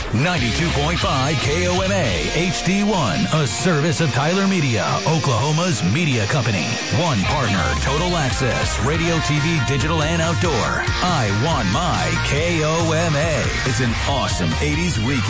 92.5 KOMA HD1, a service of Tyler Media, Oklahoma's media company. One partner, Total Access, radio, TV, digital, and outdoor. I want my KOMA. It's an awesome 80s weekend.